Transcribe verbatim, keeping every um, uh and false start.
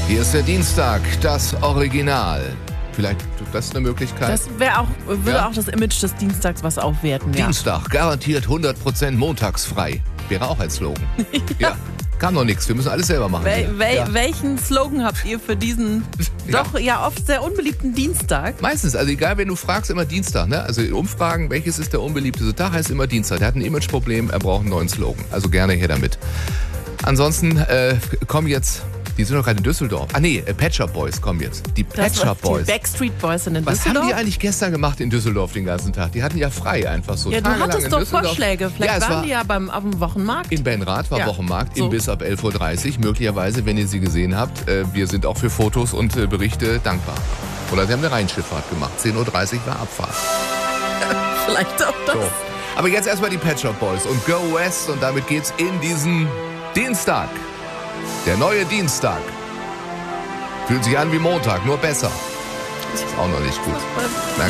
Hier ist der Dienstag, das Original. Vielleicht das ist eine Möglichkeit. Das wäre auch, würde Ja. auch das Image des Dienstags was aufwerten. Ja. Dienstag, garantiert hundert Prozent montagsfrei. Wäre auch ein Slogan. ja. Kam noch nichts, wir müssen alles selber machen. Wel hier. wel ja. Welchen Slogan habt ihr für diesen Ja. doch ja oft sehr unbeliebten Dienstag? Meistens, also egal, wenn du fragst, immer Dienstag. Ne? Also in Umfragen, welches ist der unbeliebteste Tag, heißt immer Dienstag. Der hat ein Imageproblem, er braucht einen neuen Slogan. Also gerne her damit. Ansonsten äh, kommen jetzt, die sind doch gerade in Düsseldorf. Ah nee, äh, Pet Shop Boys kommen jetzt. Die Pet Das Shop die Boys. Backstreet Boys sind in Was Düsseldorf. haben die eigentlich gestern gemacht in Düsseldorf den ganzen Tag? Die hatten ja frei einfach so. Ja, du tagelang hattest in doch Düsseldorf. Vorschläge. Vielleicht ja, es waren war die ja beim, auf dem Wochenmarkt. in Benrath war Ja. Wochenmarkt, So. Imbiss ab elf Uhr dreißig. Möglicherweise, wenn ihr sie gesehen habt, äh, wir sind auch für Fotos und äh, Berichte dankbar. Oder sie haben eine Rheinschifffahrt gemacht. zehn Uhr dreißig war Abfahrt. Vielleicht auch das. So. Aber jetzt erstmal die Pet Shop Boys und Go West und damit geht's in diesen Dienstag. Der neue Dienstag. Fühlt sich an wie Montag, nur besser. Ist auch noch nicht gut.